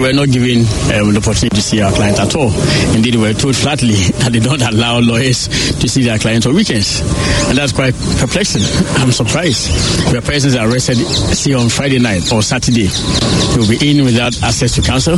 we were not given the opportunity to see our client at all. Indeed, we were told flatly that they don't allow lawyers to see their clients on weekends. And that's quite perplexing. I'm surprised. The persons are arrested, say, on Friday night or Saturday. They will be in without access to counsel.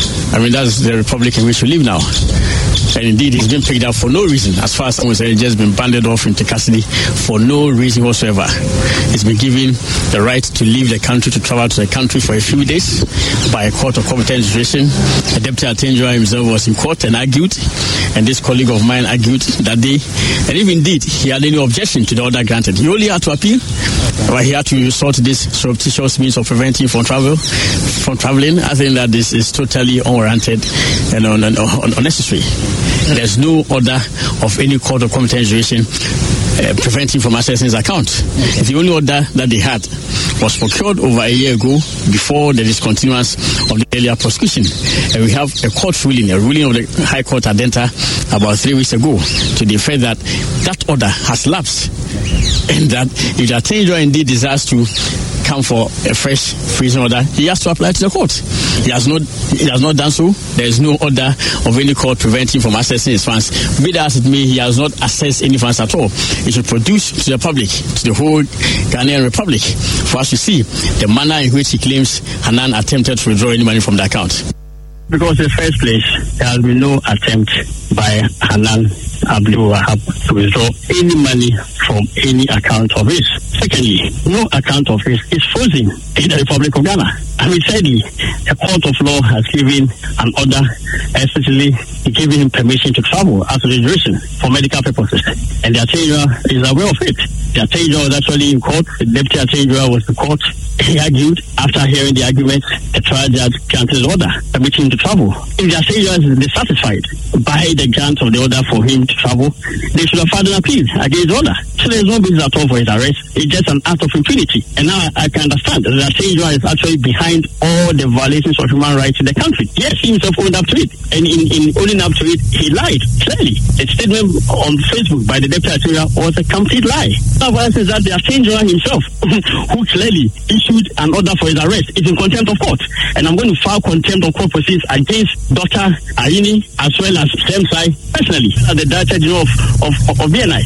I mean, that's the republic in which we live now. And indeed, he's been picked up for no reason. As far as someone said, he's just been banded off into custody for no reason whatsoever. He's been given the right to leave the country, to travel to the country for a few days by a court of competent jurisdiction. The Deputy Attorney General himself was in court and argued, and this colleague of mine argued that day. And if indeed he had any objection to the order granted, he only had to appeal, but he had to resort to this surreptitious means of preventing from traveling. I think that this is totally unwarranted and unnecessary. There's no order of any court of competent jurisdiction preventing from accessing his account. The only order that they had was procured over a year ago before the discontinuance of the earlier prosecution. And we have a court ruling, a ruling of the High Court Adenta about 3 weeks ago to the effect that that order has lapsed. And that if the Attorney General indeed desires to come for a fresh freezing order, he has to apply to the court. He has not done so. There is no order of any court preventing from accessing his funds. Be that as it may, he has not accessed any funds at all. He should produce to the public, to the whole Ghanaian Republic, for us to see the manner in which he claims Hanan attempted to withdraw any money from the account. Because in the first place, there has been no attempt by Hanan Abdul Wahab to withdraw any money from any account of his. Secondly, no account of his is frozen in the Republic of Ghana. I mean, thirdly, a court of law has given an order, especially giving him permission to travel out of the jurisdiction for medical purposes. And the Attorney General is aware of it. The Attorney General was actually in court. The Deputy Attorney General was in court. He argued. After hearing the argument, the trial judge granted the order permitting him to travel. If the Attorney General is dissatisfied by the grant of the order for him to travel, they should have filed an appeal against the order. So there is no basis at all for his arrest. It's just an act of impunity. And now I can understand that the Attorney General is actually behind all the violations of human rights in the country. Yes, he himself owned up to it. And in owning up to it, he lied, clearly. The statement on Facebook by the Deputy Attorney General was a complete lie. Now, what is that the Attorney General himself, who clearly issued an order for his arrest, is in contempt of court. And I'm going to file contempt of court proceedings against Dr. Ayini as well as Semsai personally, as the Director General of BNI.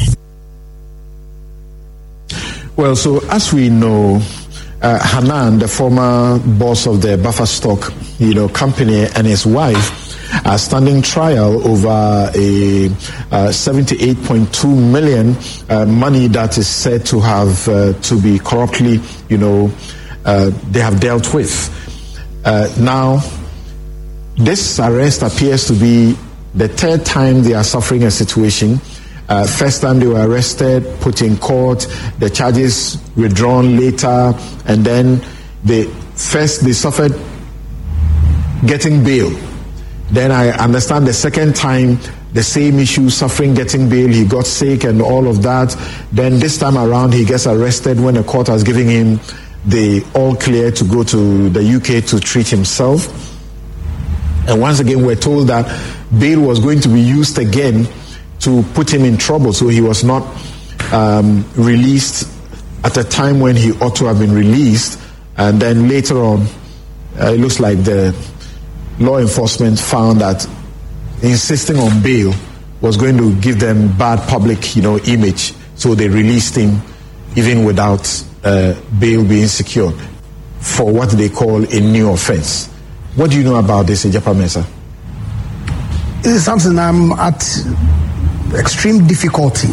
Well, so as we know, Hanan, the former boss of the Buffer Stock, company, and his wife are standing trial over a 78.2 million money that is said to have to be corruptly, they have dealt with. Now, this arrest appears to be the third time they are suffering a situation. First time they were arrested, put in court, the charges withdrawn later, and then they suffered getting bail. Then I understand the second time, the same issue, suffering getting bail, he got sick and all of that. Then this time around, he gets arrested when the court has given him the all clear to go to the UK to treat himself. And once again, we're told that bail was going to be used again to put him in trouble, so he was not released at a time when he ought to have been released. And then later on, it looks like the law enforcement found that insisting on bail was going to give them bad public, image, so they released him even without bail being secured for what they call a new offense. What do you know about this, Ejapa Mensah? It is something I'm at extreme difficulty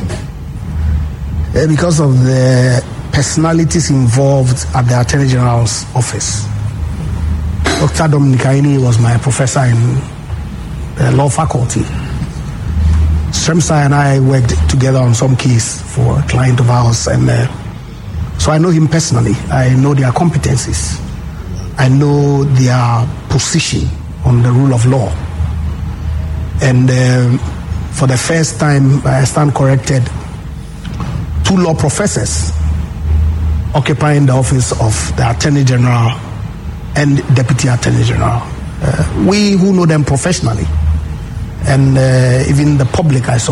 because of the personalities involved at the Attorney General's office. Dr. Dominic Ayini was my professor in the law faculty. Semsai and I worked together on some case for a client of ours, and so I know him personally. I know their competencies. I know their position on the rule of law. And for the first time, I stand corrected, 2 law professors occupying the office of the Attorney General and Deputy Attorney General. We who know them professionally, and even the public, I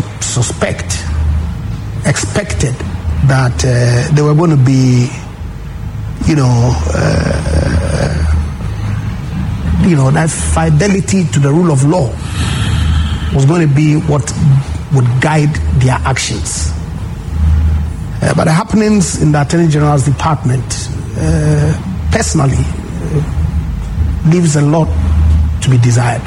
expected that they were going to be, that fidelity to the rule of law was going to be what would guide their actions. But the happenings in the Attorney General's department personally leaves a lot to be desired.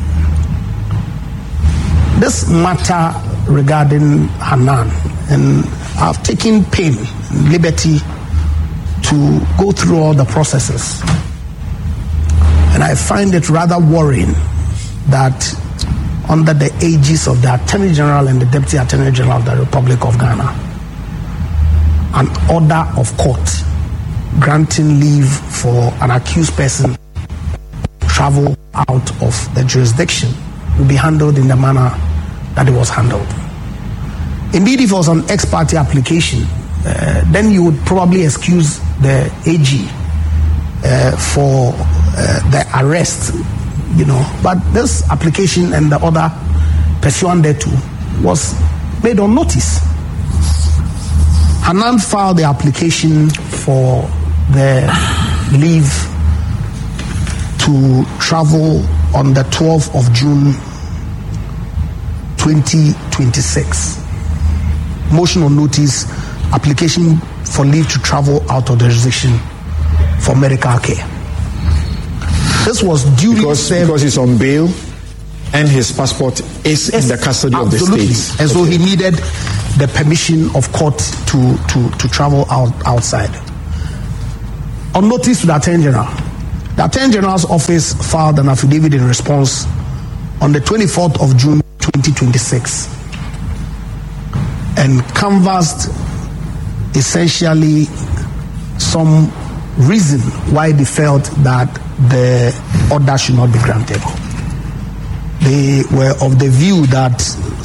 This matter regarding Hanan, and I've taken pain, liberty to go through all the processes, and I find it rather worrying that under the aegis of the Attorney General and the Deputy Attorney General of the Republic of Ghana, an order of court granting leave for an accused person to travel out of the jurisdiction will be handled in the manner that it was handled. Indeed, if it was an ex parte application, then you would probably excuse the AG for the arrest, But this application and the order pursuant thereto was made on notice. Hanan filed the application for the leave to travel on the 12th of June 2026. Motion on notice, application for leave to travel out of the jurisdiction for medical care. This was duly served because he's on bail and his passport is in the custody of the state. And so he needed the permission of court to travel outside. On notice to the Attorney General, the Attorney General's office filed an affidavit in response on the 24th of June 2026 and canvassed essentially some reason why they felt that the order should not be granted. They were of the view that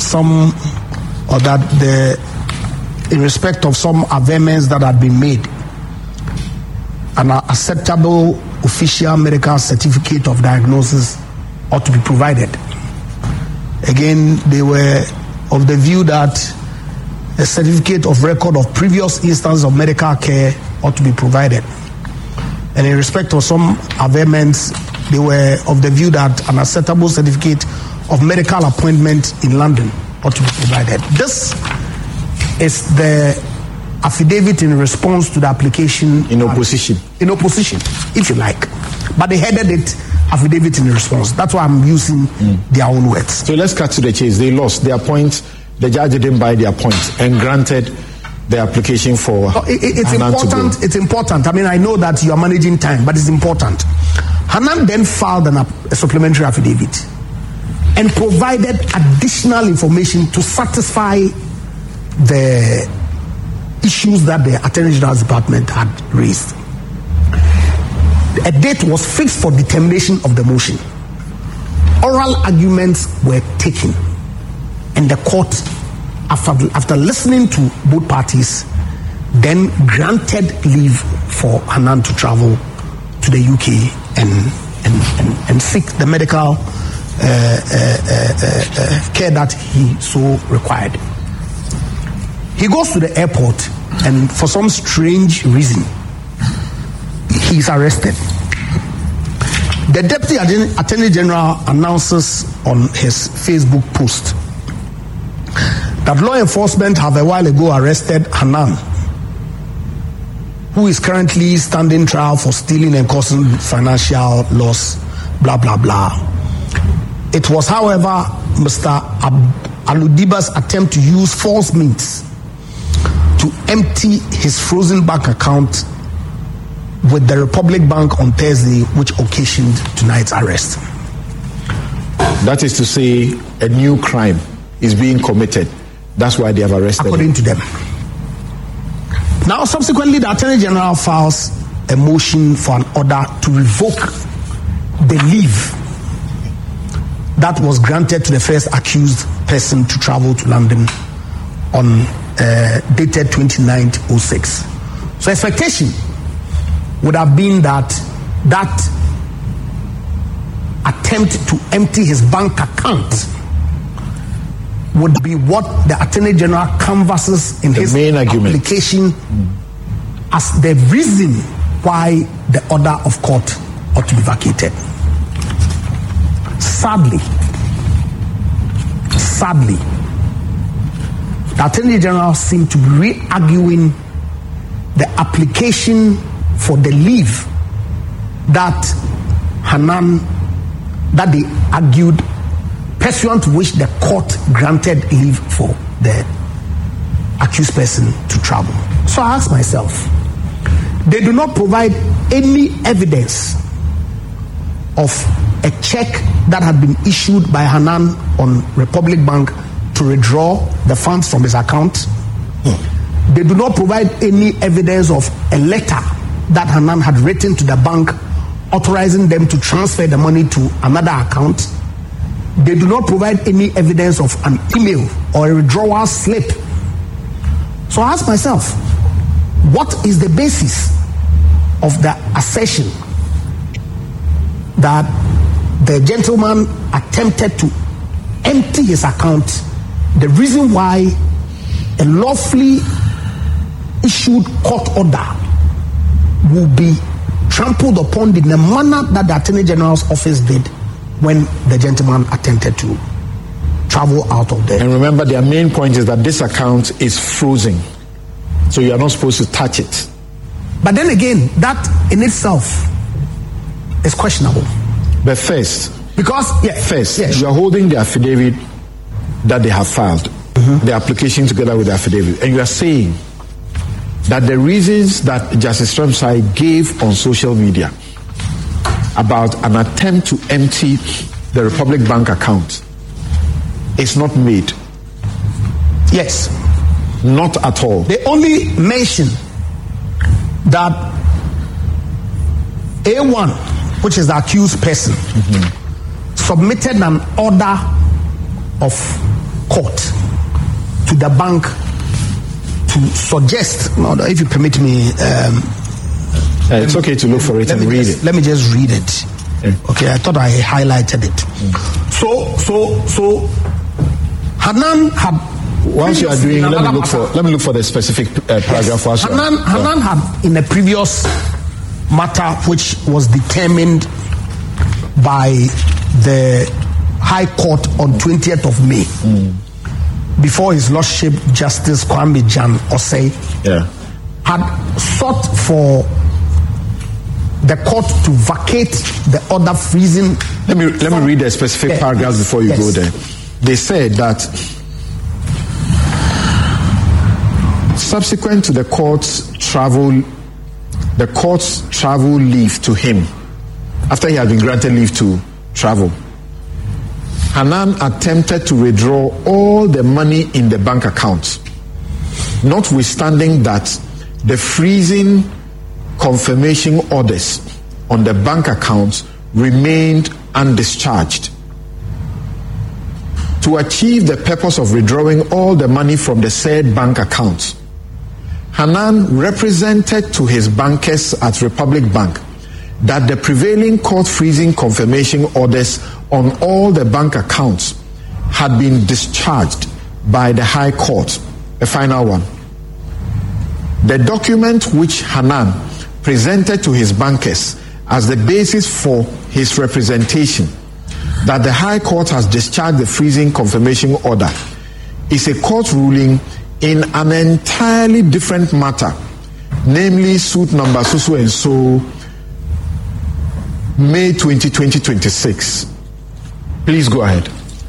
in respect of some averments that had been made, an acceptable official medical certificate of diagnosis ought to be provided. Again, they were of the view that a certificate of record of previous instances of medical care ought to be provided. And in respect of some averments, they were of the view that an acceptable certificate of medical appointment in London ought to be provided. This is the affidavit in response to the application. In opposition, if you like. But they headed it affidavit in response. That's why I'm using their own words. So let's cut to the chase. They lost their point. The judge didn't buy their point and granted the application for it's important. It's important. I mean, I know that you are managing time, but it's important. Hanan then filed a supplementary affidavit and provided additional information to satisfy the issues that the Attorney General's Department had raised. A date was fixed for determination of the motion. Oral arguments were taken, and the court, after listening to both parties, then granted leave for Hanan to travel to the UK and seek the medical care that he so required. He goes to the airport, and for some strange reason, he's arrested. The Deputy Attorney General announces on his Facebook post that law enforcement have a while ago arrested Hanan, who is currently standing trial for stealing and causing financial loss, blah, blah, blah. It was, however, Mr. Aludiba's attempt to use false means to empty his frozen bank account with the Republic Bank on Thursday, which occasioned tonight's arrest. That is to say, a new crime is being committed. That's why they have arrested according him. to them. Now, subsequently, the Attorney General files a motion for an order to revoke the leave that was granted to the first accused person to travel to London on dated 29/06. So expectation would have been that attempt to empty his bank account would be what the Attorney General canvasses in his main argument, application as the reason why the order of court ought to be vacated. Sadly, the Attorney General seemed to be re-arguing the application for the leave that they argued, pursuant to which the court granted leave for the accused person to travel. So I asked myself, they do not provide any evidence of a check that had been issued by Hanan on Republic Bank to withdraw the funds from his account. They do not provide any evidence of a letter that Hanan had written to the bank authorizing them to transfer the money to another account. They do not provide any evidence of an email or a withdrawal slip. So I asked myself, what is the basis of the assertion that the gentleman attempted to empty his account? The reason why a lawfully issued court order will be trampled upon in the manner that the Attorney General's office did when the gentleman attempted to travel out of there. And remember, their main point is that this account is frozen, so you are not supposed to touch it. But then again, that in itself is questionable. But first, you are holding the affidavit that they have filed, the application together with the affidavit, and you are saying that the reasons that Justice Ramsay gave on social media about an attempt to empty the Republic Bank account is not made. Yes. Not at all. They only mention that A1, which is the accused person, submitted an order of court to the bank to suggest, if you permit me, it's okay to look for it and read it. Let me just read it. Okay, I thought I highlighted it. So Hanan had. Once you are doing, let me look for the specific paragraph. Yes. Hanan had, in a previous matter which was determined by the High Court on 20th of May, before His Lordship Justice Kwame Jan Osei, had sought for the court to vacate the order freezing. Let me read the specific paragraphs before you go there. They said that subsequent to the court's travel leave to him, after he had been granted leave to travel, Hanan attempted to withdraw all the money in the bank account, notwithstanding that the freezing confirmation orders on the bank account remained undischarged. To achieve the purpose of withdrawing all the money from the said bank account, Hanan represented to his bankers at Republic Bank that the prevailing court freezing confirmation orders on all the bank accounts had been discharged by the High Court, a final one. The document which Hanan presented to his bankers as the basis for his representation that the High Court has discharged the freezing confirmation order is a court ruling in an entirely different matter, namely suit number so and so, May 20, 2026. Please go ahead.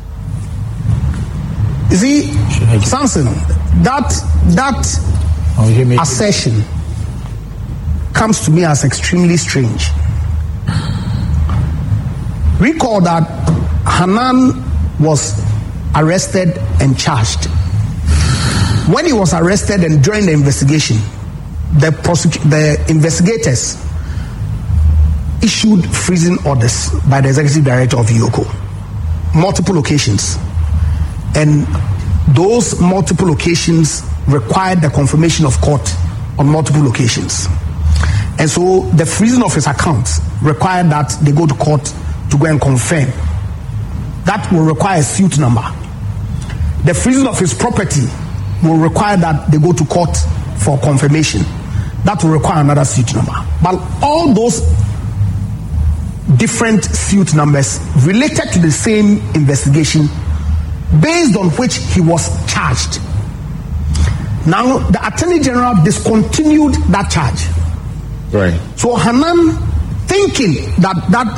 You see, Samson, that assertion comes to me as extremely strange. Recall that Hanan was arrested and charged. When he was arrested and during the investigation, the investigators issued freezing orders by the executive director of EOCO, multiple occasions, and those multiple occasions required the confirmation of court on multiple occasions. And so the freezing of his accounts required that they go to court to go and confirm. That will require a suit number. The freezing of his property will require that they go to court for confirmation. That will require another suit number. But all those different suit numbers related to the same investigation, based on which he was charged. Now, the Attorney General discontinued that charge. Right. So Hanan, thinking that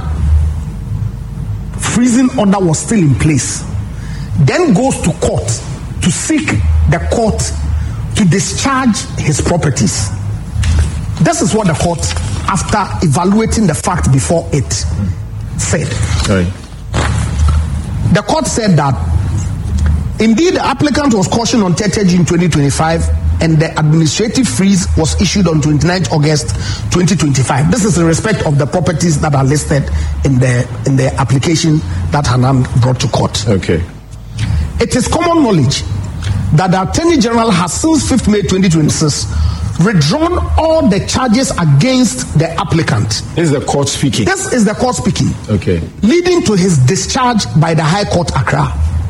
freezing order was still in place, then goes to court to seek the court to discharge his properties. This is what the court, after evaluating the fact before it, said. Right. The court said that indeed the applicant was cautioned on 30 June 2025 and the administrative freeze was issued on 29 August 2025. This is in respect of the properties that are listed in the application that Hanan brought to court. Okay. It is common knowledge that the Attorney General has since 5th May 2026 withdrawn all the charges against the applicant. This is the court speaking. This is the court speaking. Okay. Leading to his discharge by the High Court Accra.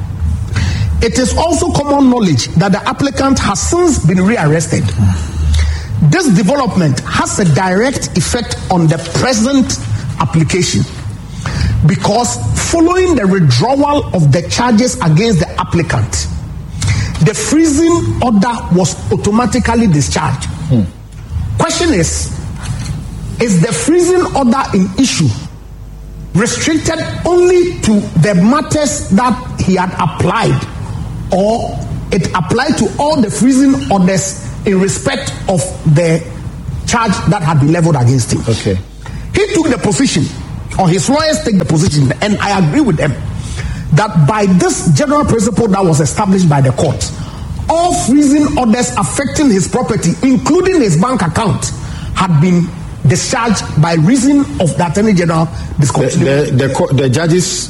It is also common knowledge that the applicant has since been rearrested. This development has a direct effect on the present application because following the withdrawal of the charges against the applicant, the freezing order was automatically discharged. Question is the freezing order in issue restricted only to the matters that he had applied, or it applied to all the freezing orders in respect of the charge that had been leveled against him? Okay. He took the position, or his lawyers take the position, and I agree with them, that by this general principle that was established by the court, all freezing orders affecting his property, including his bank account, had been discharged by reason of the Attorney General discontinuing. The judge's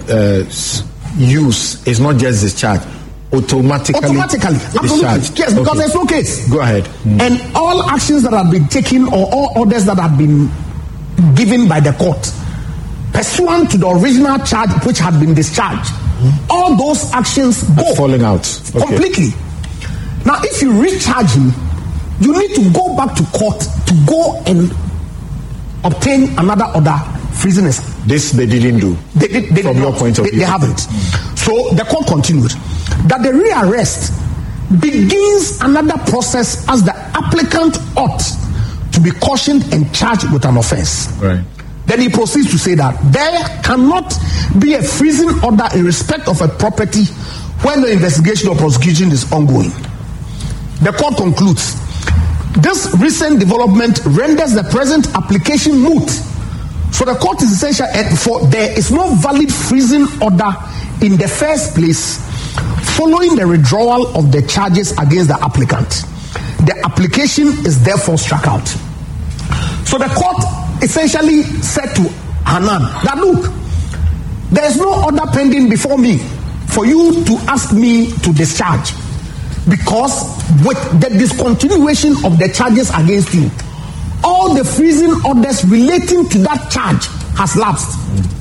use is not just discharged, automatically absolutely. Yes, because there's no case. Go ahead. And all actions that have been taken, or all orders that have been given by the court pursuant to the original charge which had been discharged, all those actions go falling out completely. Now, if you recharge him, you need to go back to court to go and obtain another order freezing his. This they didn't do. From your point of view, they haven't. So the court continued that the rearrest begins another process as the applicant ought to be cautioned and charged with an offense. Right. Then he proceeds to say that there cannot be a freezing order in respect of a property when the investigation or prosecution is ongoing. The court concludes, this recent development renders the present application moot. So the court is essential, for there is no valid freezing order in the first place following the withdrawal of the charges against the applicant. The application is therefore struck out. So the court essentially said to Hanan that, look, there is no order pending before me for you to ask me to discharge, because with the discontinuation of the charges against you, all the freezing orders relating to that charge has lapsed.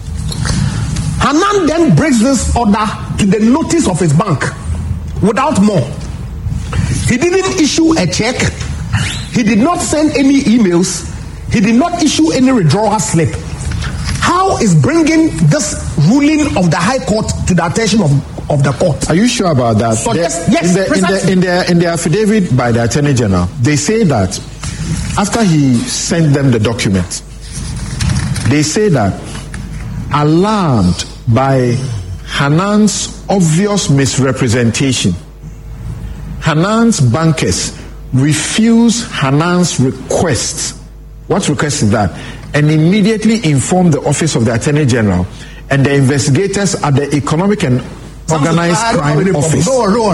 Hanan then brings this order to the notice of his bank without more. He didn't issue a check. He did not send any emails. He did not issue any withdrawal slip. How is bringing this ruling of the High Court to the attention of the court? Are you sure about that? So yes, in the affidavit by the Attorney General, they say that after he sent them the document, they say that alarmed by Hanan's obvious misrepresentation, Hanan's bankers refused Hanan's request. What request is that? And immediately informed the Office of the Attorney General and the investigators at the Economic and Organized Crime Office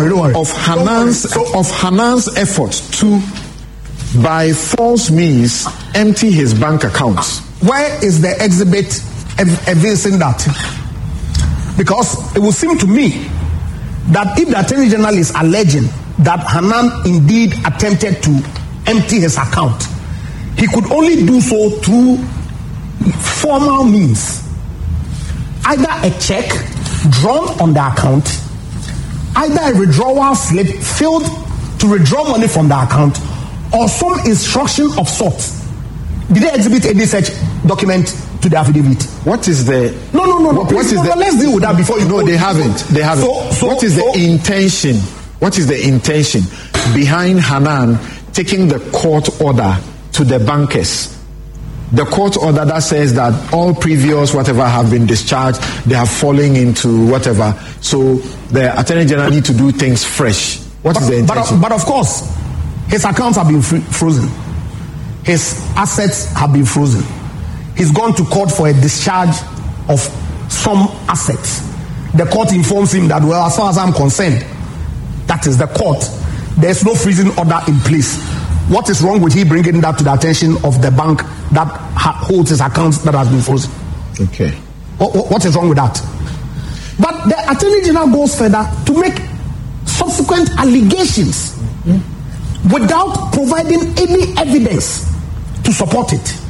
of Hanan's efforts to, by false means, empty his bank accounts. Where is the exhibit evidencing that? Because it would seem to me that if the Attorney General is alleging that Hanan indeed attempted to empty his account, he could only do so through formal means. Either a check drawn on the account, either a withdrawal slip filled to withdraw money from the account, or some instruction of sorts. Did they exhibit any such document to the affidavit? What is the... No. Let's deal with that before you... No, they haven't. What is the intention? What is the intention behind Hanan taking the court order to the bankers? The court order that says that all previous whatever have been discharged, they are falling into whatever. So the Attorney General need to do things fresh. What is the intention? But of course, his accounts have been frozen. His assets have been frozen. He's gone to court for a discharge of some assets. The court informs him that, well, as far as I'm concerned, that is the court. There's no freezing order in place. What is wrong with he bringing that to the attention of the bank that holds his accounts that has been frozen? Okay. What is wrong with that? But the Attorney General goes further to make subsequent allegations without providing any evidence to support it.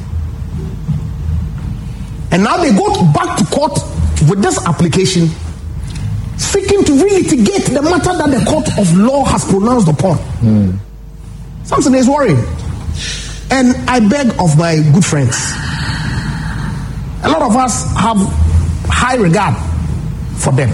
And now they go back to court with this application, seeking to relitigate the matter that the court of law has pronounced upon. Something is worrying. And I beg of my good friends, a lot of us have high regard for them.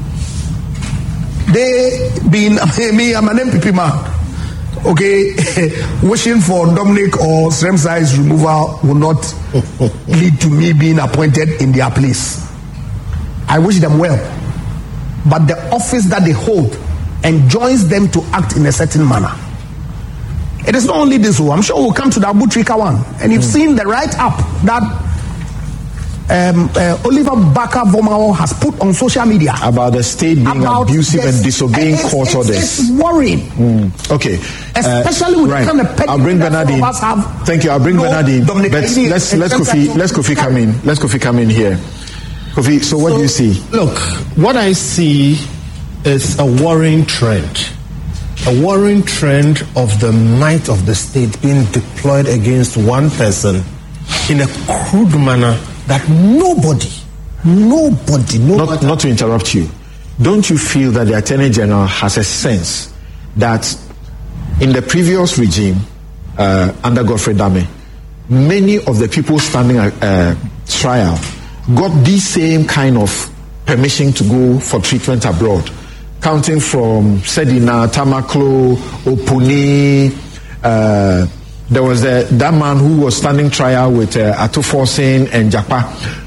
I'm an MPP man. Okay, wishing for Dominic or Sremsai's removal will not lead to me being appointed in their place. I wish them well. But the office that they hold enjoins them to act in a certain manner. It is not only this, I'm sure we'll come to the Abu Trika one. And you've seen the write-up that Oliver Barker-Vormawor has put on social media. About the state being abusive and disobeying court orders. It's worrying. Okay. Especially with the kind of petty I'll bring Bernardine. Thank you. I'll bring Bernardine. But let's Kofi come in. Let's Kofi come in here. Kofi, so what do you see? Look, what I see is a worrying trend. A worrying trend of the might of the state being deployed against one person in a crude manner that nobody. Not to interrupt you. Don't you feel that the Attorney General has a sense that in the previous regime, under Godfrey Dame, many of the people standing trial got the same kind of permission to go for treatment abroad, counting from Sedina, Tamaklo, Opuni. There was that man who was standing trial with Atufosin and Japa,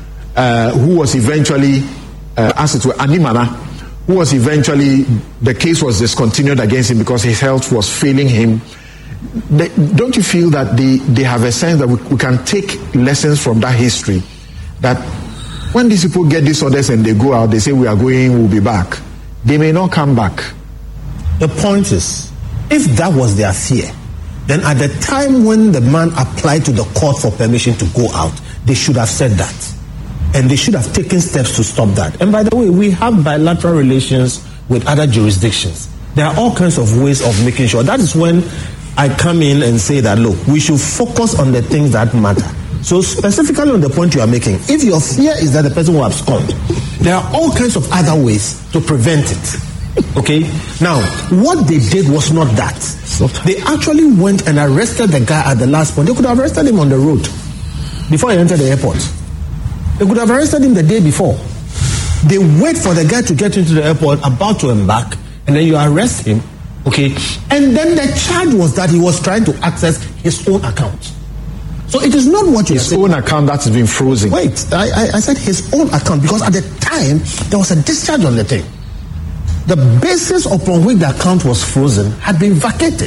who was eventually, as it were, Animana, who was eventually, the case was discontinued against him because his health was failing him. Don't you feel that they have a sense that we can take lessons from that history? That when these people get these orders and they go out, they say we are going, we'll be back. They may not come back. The point is, if that was their fear, then at the time when the man applied to the court for permission to go out, they should have said that. And they should have taken steps to stop that. And by the way, we have bilateral relations with other jurisdictions. There are all kinds of ways of making sure. That is when I come in and say that, look, we should focus on the things that matter. So specifically on the point you are making, if your fear is that the person will abscond, there are all kinds of other ways to prevent it. Okay? Now, what they did was not that. They actually went and arrested the guy at the last point. They could have arrested him on the road before he entered the airport. They could have arrested him the day before. They wait for the guy to get into the airport, about to embark, and then you arrest him. Okay? And then the charge was that he was trying to access his own account. So it is not what you're saying. His own account that has been frozen. Wait, I said his own account because at the time, there was a discharge on the thing. The basis upon which the account was frozen had been vacated.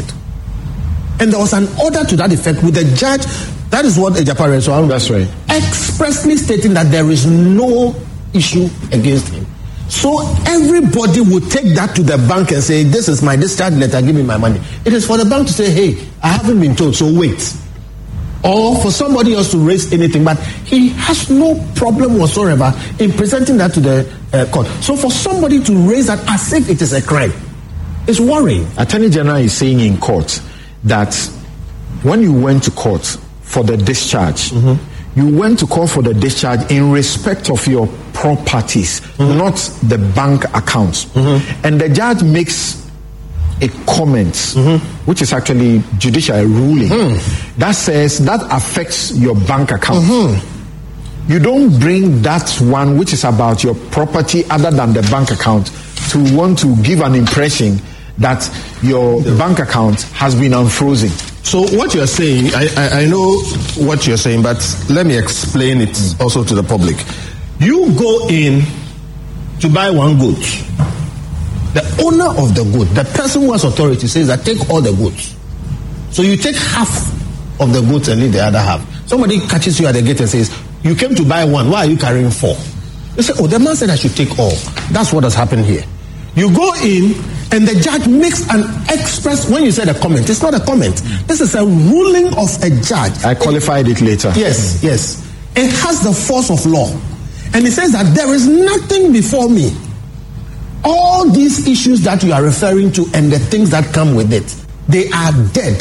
And there was an order to that effect with the judge. That is what Ejapa read. So that's right. Expressly stating that there is no issue against him. So everybody would take that to the bank and say, this is my discharge letter, give me my money. It is for the bank to say, hey, I haven't been told, so wait. Or for somebody else to raise anything, but he has no problem whatsoever in presenting that to the court. So for somebody to raise that as if it is a crime, it's worrying. Attorney General is saying in court that when you went to court for the discharge, you went to court for the discharge in respect of your properties, not the bank accounts. And the judge makes a comment, which is actually judicial ruling, that says that affects your bank account. You don't bring that one, which is about your property other than the bank account, to want to give an impression that your bank account has been unfrozen. So what you're saying, I know what you're saying, but let me explain it also to the public. You go in to buy one good. The owner of the good, the person who has authority, says that take all the goods. So you take half of the goods and leave the other half. Somebody catches you at the gate and says, you came to buy one, why are you carrying four? You say, oh, the man said I should take all. That's what has happened here. You go in and the judge makes an express, when you said a comment, it's not a comment. This is a ruling of a judge. I qualified it later. Yes. It has the force of law. And it says that there is nothing before me. All these issues that you are referring to and the things that come with it, they are dead.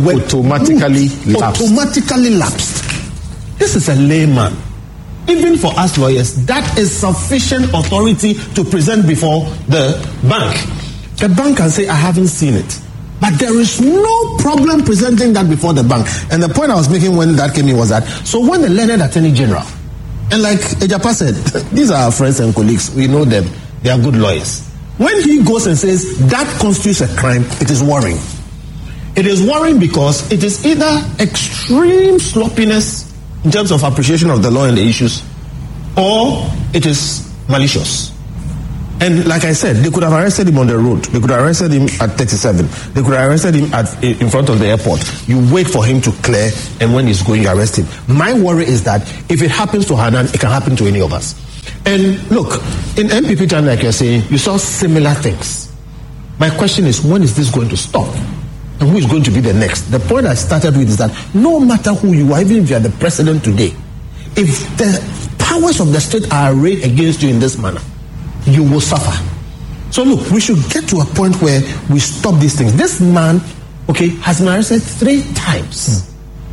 Automatically lapsed. This is a layman. Even for us lawyers, that is sufficient authority to present before the bank. The bank can say, I haven't seen it. But there is no problem presenting that before the bank. And the point I was making when that came in was that, so when the learned attorney general, and like Ejapa said, these are our friends and colleagues, we know them, they are good lawyers. When he goes and says that constitutes a crime, it is worrying. It is worrying because it is either extreme sloppiness in terms of appreciation of the law and the issues, or it is malicious. And like I said, they could have arrested him on the road. They could have arrested him at 37. They could have arrested him in front of the airport. You wait for him to clear, and when he's going, you arrest him. My worry is that if it happens to Hanan, it can happen to any of us. And look, in MPP time, like you're saying, you saw similar things. My question is, when is this going to stop? And who is going to be the next? The point I started with is that no matter who you are, even if you are the president today, if the powers of the state are arrayed against you in this manner, you will suffer. So look, we should get to a point where we stop these things. This man, has been arrested 3 times.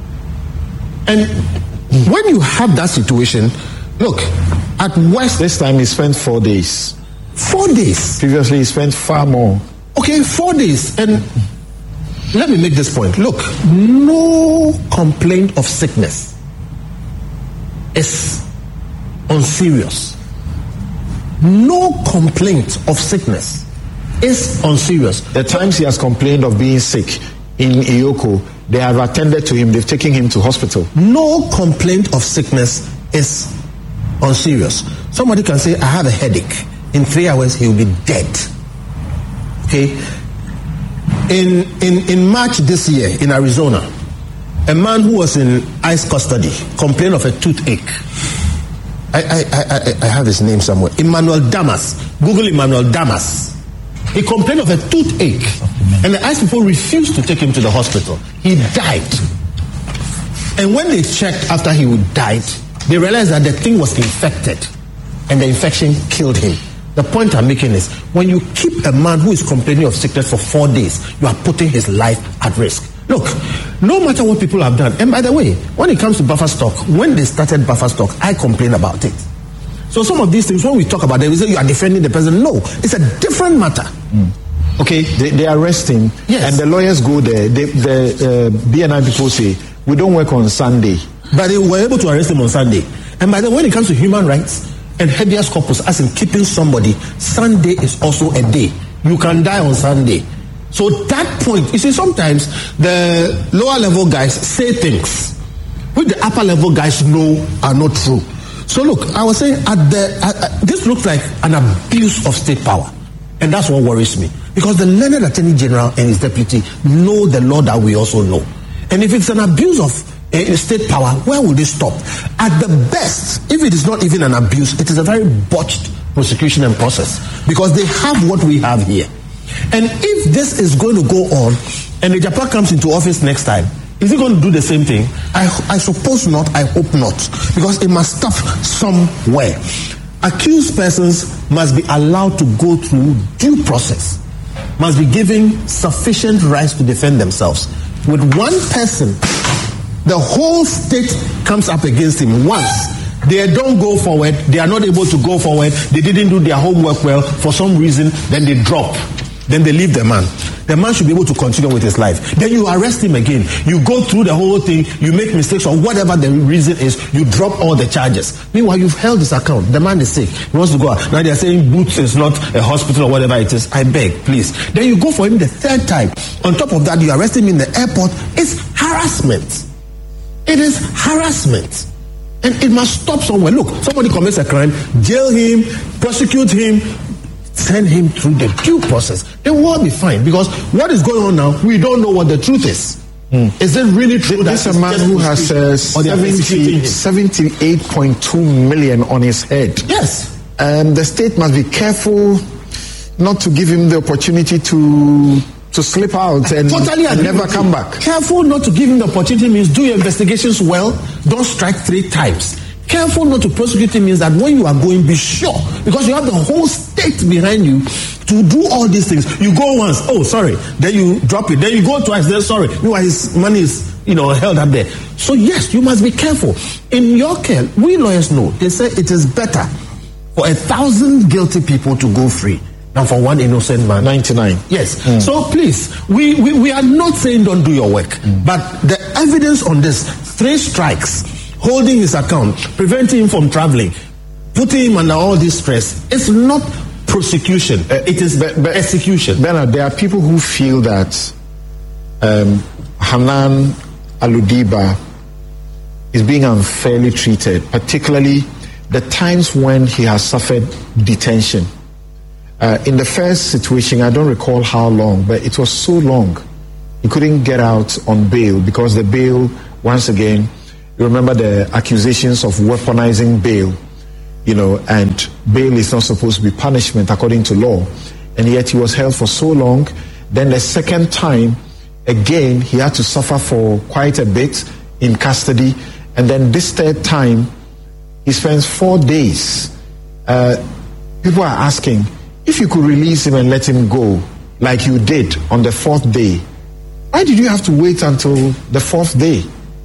And when you have that situation, look, at West... This time he spent 4 days. 4 days? Previously he spent far more. 4 days. And let me make this point. Look, no complaint of sickness is unserious. No complaint of sickness is unserious. The times he has complained of being sick in Iyoko, they have attended to him, they've taken him to hospital. No complaint of sickness is unserious. Somebody can say, I have a headache. In 3 hours, he will be dead. In March this year, in Arizona, a man who was in ICE custody complained of a toothache. I have his name somewhere. Emmanuel Damas. Google Emmanuel Damas. He complained of a toothache, and the ICE people refused to take him to the hospital. He died. And when they checked after he died, they realized that the thing was infected, and the infection killed him. The point I'm making is, when you keep a man who is complaining of sickness for 4 days, you are putting his life at risk. Look, no matter what people have done, and by the way, when it comes to buffer stock, when they started buffer stock, I complained about it. So some of these things, when we talk about them, we say you are defending the president. No, it's a different matter. They arrest him, yes, and the lawyers go there. The BNI people say, we don't work on Sunday. But they were able to arrest him on Sunday. And by the way, when it comes to human rights and habeas corpus, as in keeping somebody, Sunday is also a day. You can die on Sunday. So that point, you see, sometimes the lower level guys say things which the upper level guys know are not true. So look, I was saying, this looks like an abuse of state power. And that's what worries me. Because the learned attorney general and his deputy know the law that we also know. And if it's an abuse of state power, where will they stop? At the best, if it is not even an abuse, it is a very botched prosecution and process. Because they have what we have here. And if this is going to go on, and the Japan comes into office next time, is he going to do the same thing? I suppose not. I hope not. Because it must stop somewhere. Accused persons must be allowed to go through due process, must be given sufficient rights to defend themselves. With one person, the whole state comes up against him once. They don't go forward. They are not able to go forward. They didn't do their homework well. For some reason, then they drop. Then they leave the man. the man should be able to continue with his life. Then you arrest him again. You go through the whole thing, you make mistakes or whatever the reason is, you drop all the charges. Meanwhile, you've held his account. The man is sick. He wants to go out. Now they're saying Boots is not a hospital or whatever it is. I beg, please. Then you go for him the third time. On top of that, you arrest him in the airport. It's harassment. It is harassment. And it must stop somewhere. Look, somebody commits a crime, jail him, prosecute him, send him through the due process. Then we'll all be fine. Because what is going on now, we don't know what the truth is. Is it really true that this is a man who has 78.2 million on his head? Yes. The state must be careful not to give him the opportunity to slip out and never come back. Careful not to give him the opportunity means do your investigations well, don't strike 3 times. Careful not to prosecute him means that when you are going, be sure, because you have the whole state behind you to do all these things. You go once, oh sorry, then you drop it, then you go twice, then sorry. Meanwhile, his money is held up there. So yes, you must be careful. In your care, we lawyers know, they say it is better for 1,000 guilty people to go free than for one innocent man. 99. Yes. So please, we are not saying don't do your work, but the evidence on this, 3 strikes, holding his account, preventing him from traveling, putting him under all this stress, it's not prosecution. It is execution. Bernard, there are people who feel that Hanan Aludiba is being unfairly treated, particularly the times when he has suffered detention. In the first situation, I don't recall how long, but it was so long, he couldn't get out on bail because the bail, once again, you remember the accusations of weaponizing bail, and bail is not supposed to be punishment according to law. And yet he was held for so long. Then the second time, again, he had to suffer for quite a bit in custody. And then this third time, he spends 4 days. People are asking, if you could release him and let him go, like you did on the 4th day, why did you have to wait until the 4th day?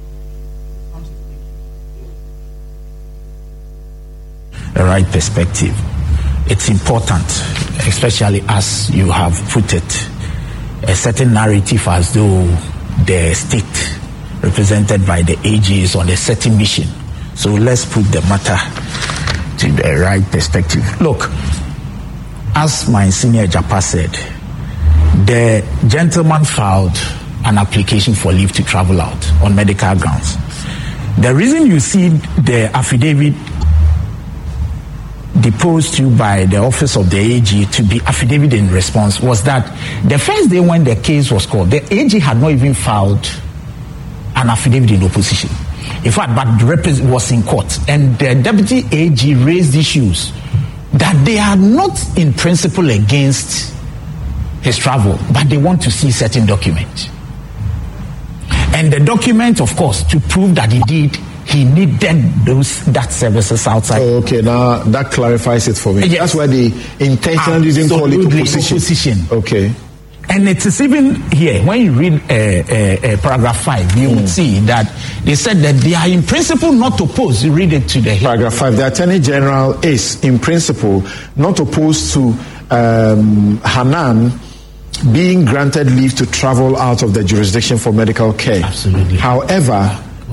The right perspective. It's important, especially as you have put it, a certain narrative as though the state represented by the AG is on a certain mission. So let's put the matter to the right perspective. Look, as my senior Japa said, the gentleman filed an application for leave to travel out on medical grounds. The reason you see the affidavit deposed to by the office of the AG to be affidavit in response was that the first day when the case was called, the AG had not even filed an affidavit in opposition. In fact, but the was in court, and the deputy AG raised issues that they are not in principle against his travel, but they want to see certain documents. And the document, of course, to prove that he needed that services outside. Oh, okay, now that clarifies it for me. Yes. That's why they intentionally didn't call it opposition. Okay. And it is even here, when you read paragraph 5, you would see that they said that they are in principle not opposed. You read it to the paragraph 5. The Attorney General is in principle not opposed to Hanan being granted leave to travel out of the jurisdiction for medical care. Absolutely. However,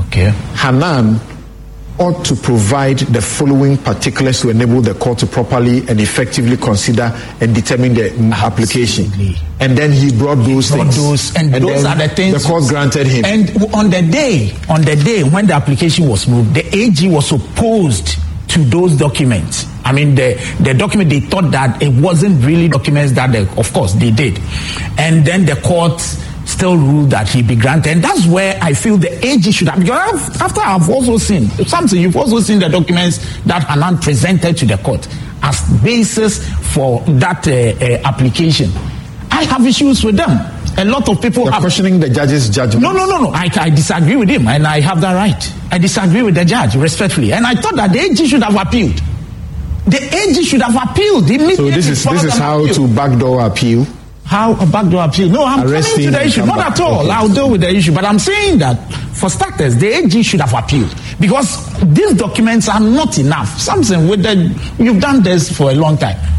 Hanan ought to provide the following particulars to enable the court to properly and effectively consider and determine the application. And then he brought those things. Those are the things the court granted him. And on the day when the application was moved, the AG was opposed to those documents. I mean, the document, they thought that it wasn't really documents that of course they did. And then the court still ruled that he be granted. And that's where I feel the AG should have, because after I've also seen something, you've also seen the documents that Hanan presented to the court as basis for that application. I have issues with them. A lot of people are questioning the judge's judgment. No. I disagree with him, and I have that right. I disagree with the judge, respectfully. And I thought that the AG should have appealed. The AG should have appealed immediately. So this is how to backdoor appeal? How a backdoor appeal? No, I'm coming to the issue. Not at all. Okay. I'll deal with the issue. But I'm saying that, for starters, the AG should have appealed. Because these documents are not enough. Something with you've done this for a long time.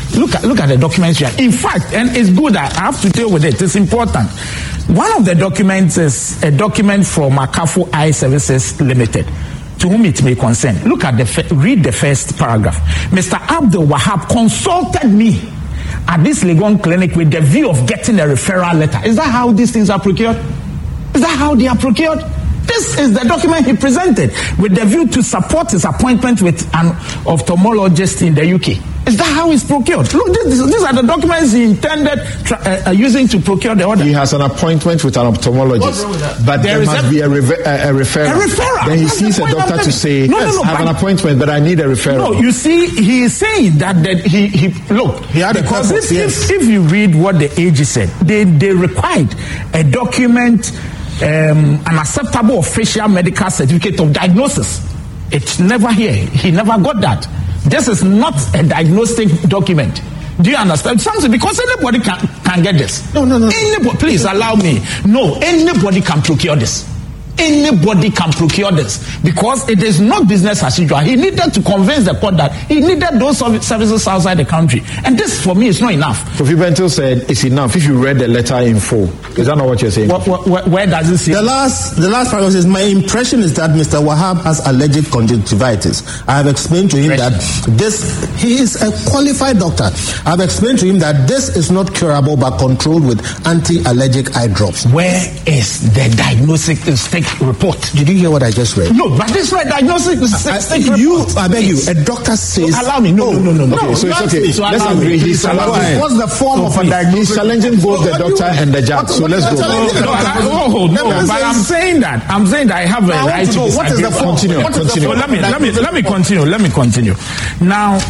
Look at the documents here. In fact, and it's good, I have to deal with it. It's important. One of the documents is a document from Akafo Eye Services Limited, to whom it may concern. Look at read the first paragraph. Mr. Abdul Wahab consulted me at this Legon clinic with the view of getting a referral letter. Is that how these things are procured? Is that how they are procured? This is the document he presented with the view to support his appointment with an ophthalmologist in the UK. Is that how it's procured? Look, these are the documents he intended using to procure the order. He has an appointment with an ophthalmologist, but there must be a referral. A referral. Then he sees a doctor to say, I have an appointment, but I need a referral. No, you see, he is saying that he look, he had because if you read what the AG said, they required a document, an acceptable official medical certificate of diagnosis. It's never here. He never got that. This is not a diagnostic document. Do you understand? Something, because anybody can get this. No. Anybody, please allow me. No, anybody can procure this. Anybody can procure this because it is not business as usual. He needed to convince the court that he needed those services outside the country, and this for me is not enough. Kofi Bentil said it's enough if you read the letter in full. Is that not what you're saying? Where does it say? The last paragraph says, my impression is that Mr. Wahab has allergic conjunctivitis. I have explained to him that he is a qualified doctor. I have explained to him that this is not curable but controlled with anti-allergic eye drops. Where is the diagnostic report? Did you hear what I just read? No, but this is my diagnostic report. I beg you, a doctor says... Allow me. No. Okay, so it's okay. So let's agree. He's challenging. What's the form of a diagnosis? He's challenging both the doctor and the judge. So let's go. But I'm saying that I have a right to disagree. What is the form? Continue. Let me continue. Now,